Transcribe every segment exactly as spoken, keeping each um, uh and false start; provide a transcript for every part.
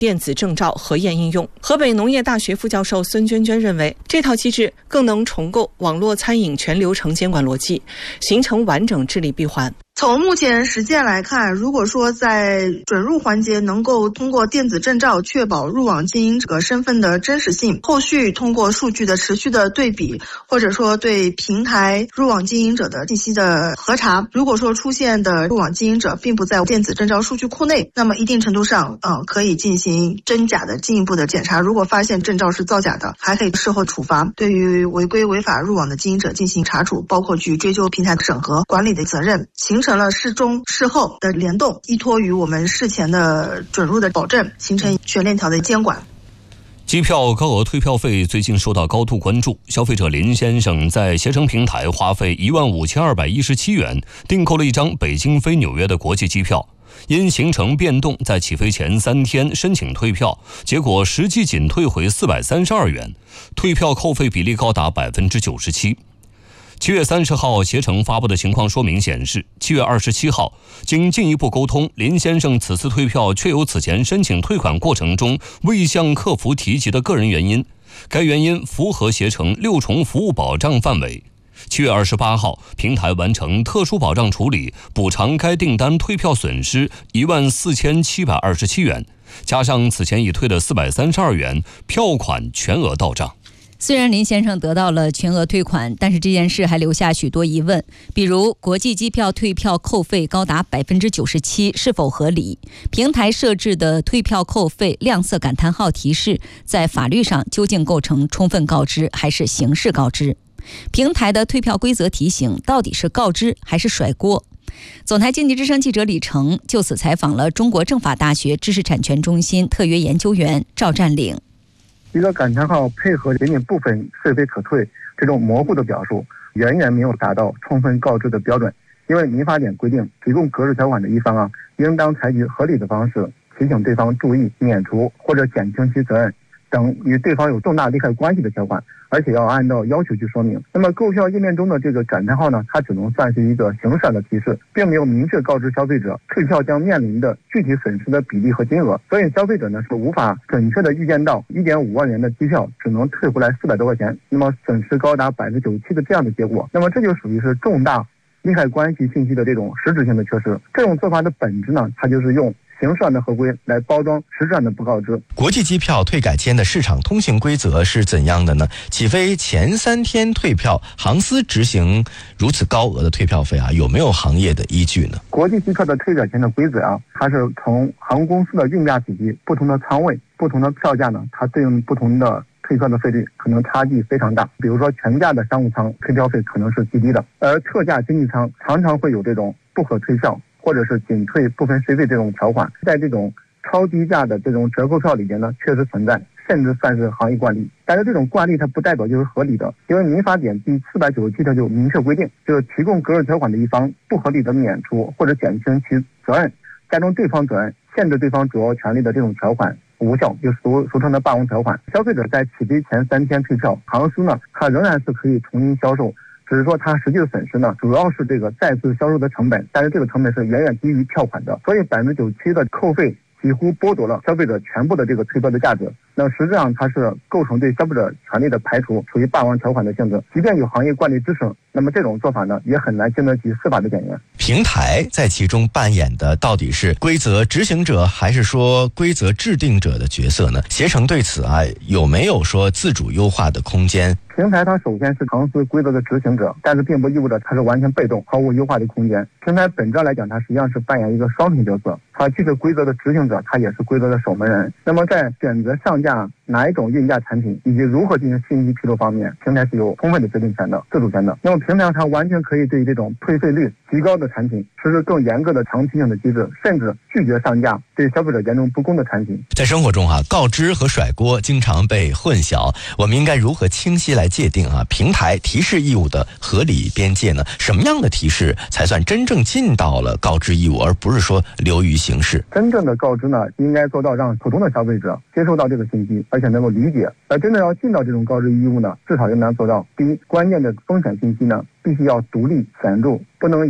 电子证照核验应用。河北农业大学副教授孙娟娟认为，这套机制更能重构网络餐饮全流程监管逻辑，形成完整治理闭环。 从目前实践来看，如果说在准入环节能够通过电子证照确保入网经营者身份的真实性，后续通过数据的持续的对比，或者说对平台入网经营者的信息的核查，如果说出现的入网经营者并不在电子证照数据库内，那么一定程度上呃可以进行真假的进一步的检查，如果发现证照是造假的，还可以事后处罚，对于违规违法入网的经营者进行查处，包括去追究平台审核管理的责任，形成了事中事后的联动，依托于我们事前的准入的保证，形成全链条的监管。 机票高额退票费最近受到高度关注，消费者林先生在携程平台花费一万五千二百一十七元订购了一张北京飞纽约的国际机票，因行程变动，在起飞前三天申请退票，结果实际仅退回四百三十二元，退票扣费比例高达百分之九十七。七月三十号，携程发布的情况说明显示，七月二十七号，经进一步沟通，林先生此次退票确有此前申请退款过程中未向客服提及的个人原因，该原因符合携程六重服务保障范围。七月二十八号，平台完成特殊保障处理，补偿该订单退票损失一万四千七百二十七元，加上此前已退的四百三十二元，票款全额到账。 虽然林先生得到了全额退款，但是这件事还留下许多疑问，比如国际机票退票扣费高达百分之九十七是否合理？平台设置的退票扣费亮色感叹号提示，在法律上究竟构成充分告知还是刑事告知？平台的退票规则提醒到底是告知还是甩锅？总台经济之声记者李成就此采访了中国政法大学知识产权中心特约研究员赵占领。 一个感叹号配合仅仅部分是非可退这种模糊的表述，远远没有达到充分告知的标准。因为民法典规定，提供格式条款的一方啊，应当采取合理的方式提醒对方注意、免除或者减轻其责任等与对方有重大利害关系的条款，而且要按照要求去说明。那么购票页面中的这个感叹号呢，它只能算是一个形式上的提示，并没有明确告知消费者退票将面临的具体损失的比例和金额，所以消费者呢是无法准确的预见到 一点五万元的机票只能退回来四百多块钱，那么损失高达百分之九十七的这样的结果，那么这就属于是重大利害关系信息的这种实质性的缺失。这种做法的本质呢，它就是用形式上的合规来包装实质上的不告知。 国际机票退改签的市场通行规则是怎样的呢？起飞前三天退票，航司执行如此高额的退票费啊，有没有行业的依据呢？ 国际机票的退改签的规则啊，它是从航空公司的运价体系、不同的舱位、不同的票价呢，它对应不同的退票的费率可能差距非常大。比如说全价的商务舱退票费可能是极低的，而特价经济舱常常会有这种不可退票或者是仅退部分税费这种条款，在这种超低价的这种折扣票里边呢，确实存在，甚至算是行业惯例。但是这种惯例它不代表就是合理的，因为民法典第四百九十七条就明确规定，就是提供格式条款的一方不合理的免除或者减轻其责任，加重对方责任，限制对方主要权利的这种条款无效，就俗俗称的霸王条款。消费者在起飞前三天退票，航司呢，它仍然是可以重新销售。只是说它实际的损失呢，主要是这个再次销售的成本，但是这个成本是远远低于票款的，所以百分之九十七的扣费几乎剥夺了消费者全部的这个退票的价值。那实质上它是构成对消费者权利的排除，属于霸王条款的性质。即便有行业惯例支撑，那么这种做法呢，也很难经得起司法的检验。 平台在其中扮演的到底是规则执行者，还是说规则制定者的角色呢？携程对此啊，有没有说自主优化的空间？ 平台它首先是航司规则的执行者，但是并不意味着它是完全被动，毫无优化的空间。平台本质上来讲，它实际上是扮演一个双重角色，它既是规则的执行者，它也是规则的守门人。那么在选择上架哪一种运价产品以及如何进行信息披露方面，平台是有充分的决定权的、自主权的。那么平台它完全可以对这种退费率极高的产品实施更严格的长期性的机制，甚至拒绝上架对消费者严重不公的产品。 在生活中啊，告知和甩锅经常被混淆，我们应该如何清晰来界定啊平台提示义务的合理边界呢？什么样的提示才算真正尽到了告知义务，而不是说流于形式？ 真正的告知呢，应该做到让普通的消费者接收到这个信息，而且能够理解。而真正要尽到这种告知义务呢，至少应当做到：第一，关键的风险信息呢，必须要独立显著，不能以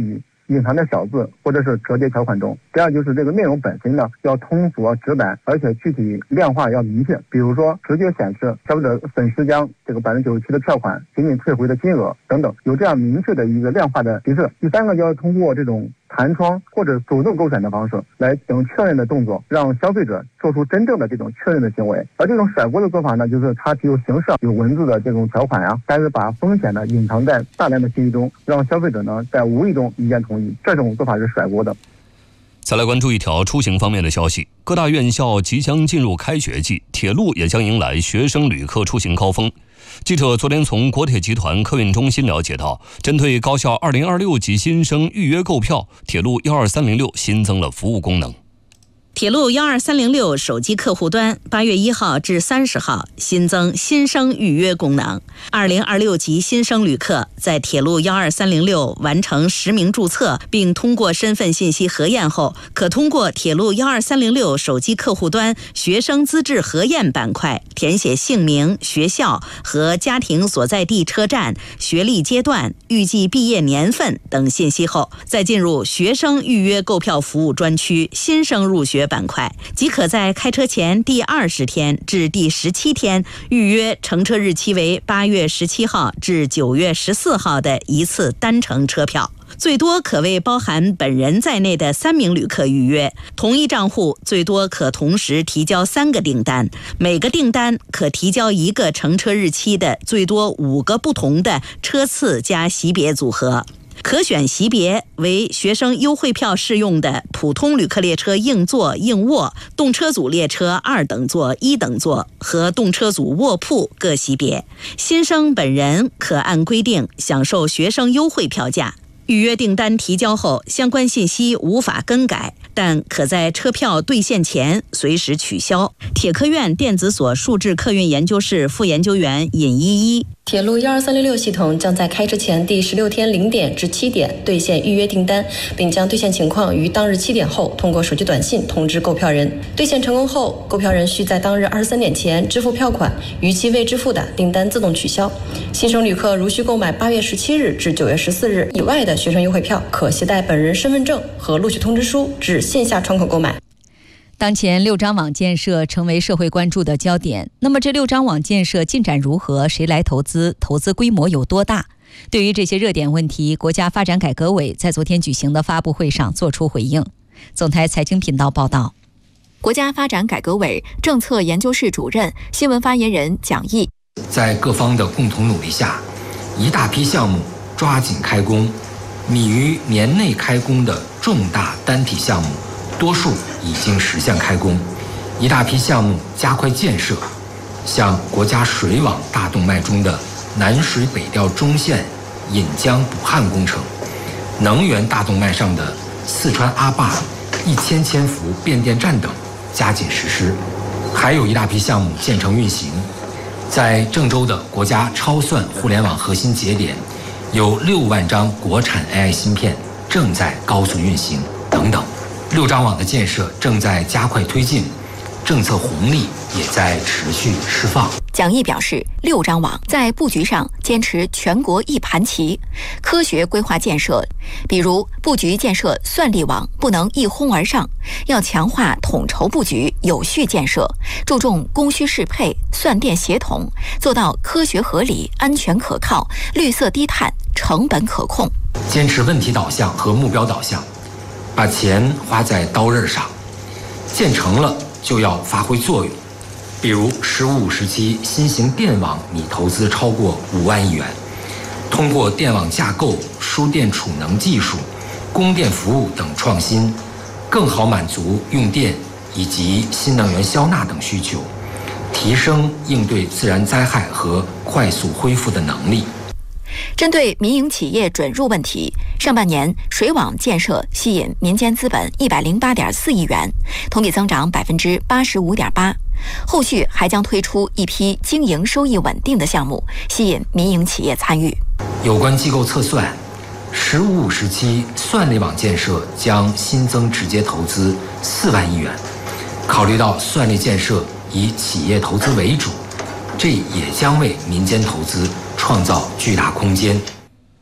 隐藏在小字或者是折叠条款中。第二就是这个内容本身呢要通俗直白，而且具体量化要明确，比如说直接显示消费者损失将这个百分之九十七的票款仅仅退回的金额等等，有这样明确的一个量化的提示。第三个就要通过这种弹窗或者主动勾选的方式来等确认的动作，让消费者做出真正的这种确认的行为。而这种甩锅的做法呢，就是它只有形式上有文字的这种条款呀、啊，但是把风险呢隐藏在大量的信息中，让消费者呢在无意中一键同意，这种做法是甩锅的。 再来关注一条出行方面的消息，各大院校即将进入开学季，铁路也将迎来学生旅客出行高峰。记者昨天从国铁集团客运中心了解到，针对高校二零二六级新生预约购票，铁路一二三零六新增了服务功能。 铁路一二三零六手机客户端八月一号至三十号新增新生预约功能。二零二六级新生旅客在铁路一二三零六完成实名注册，并通过身份信息核验后，可通过铁路一二三零六手机客户端学生资质核验板块填写姓名、学校和家庭所在地车站、学历阶段、预计毕业年份等信息后，再进入学生预约购票服务专区新生入学板块，即可在开车前第二十天至第十七天预约乘车日期为八月十七号至九月十四号的一次单程车票，最多可为包含本人在内的三名旅客预约。同一账户最多可同时提交三个订单，每个订单可提交一个乘车日期的最多五个不同的车次加席别组合。可选席别为学生优惠票适用的普通旅客列车硬座硬卧、动车组列车二等座一等座和动车组卧铺各席别。新生本人可按规定享受学生优惠票价。预约订单提交后，相关信息无法更改，但可在车票兑现前随时取消。铁科院电子所数智客运研究室副研究员尹依依： 铁路一二三零六系统将在开车前第十六天零点至七点兑现预约订单，并将兑现情况于当日七点后通过手机短信通知购票人。兑现成功后，购票人需在当日二十三点前支付票款，逾期未支付的订单自动取消。新生旅客如需购买八月十七日至九月十四日以外的学生优惠票，可携带本人身份证和录取通知书至线下窗口购买。 当前六张网建设成为社会关注的焦点，那么这六张网建设进展如何？谁来投资？投资规模有多大？对于这些热点问题，国家发展改革委在昨天举行的发布会上作出回应。总台财经频道报道， 国家发展改革委政策研究室主任、新闻发言人蒋毅， 在各方的共同努力下，一大批项目抓紧开工，拟于年内开工的重大单体项目多数已经实现开工，一大批项目加快建设，像国家水网大动脉中的南水北调中线引江补汉工程，能源大动脉上的四川阿坝一千千伏变电站等加紧实施，还有一大批项目建成运行。在郑州的国家超算互联网核心节点，有六万张国产 A I 芯片正在高速运行等等。六张网的建设正在加快推进，政策红利也在持续释放。 蒋毅表示，六张网在布局上坚持全国一盘棋，科学规划建设。比如布局建设算力网不能一哄而上，要强化统筹布局、有序建设，注重供需适配、算电协同，做到科学合理、安全可靠、绿色低碳、成本可控。 坚持问题导向和目标导向，把钱花在刀刃上，建成了就要发挥作用。比如“十五五”时期新型电网拟投资超过五万亿元，通过电网架构、输电储能技术、供电服务等创新，更好满足用电以及新能源消纳等需求，提升应对自然灾害和快速恢复的能力。 针对民营企业准入问题，上半年水网建设吸引民间资本一百零八点四亿元，同比增长百分之八十五点八。后续还将推出一批经营收益稳定的项目，吸引民营企业参与。 有关机构测算，“十五五”时期算力网建设将新增直接投资四万亿元。考虑到算力建设以企业投资为主，这也将为民间投资创造巨大空间。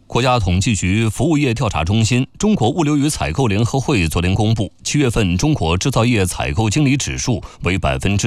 国家统计局服务业调查中心、中国物流与采购联合会昨天公布，七月份中国制造业采购经理指数为百分之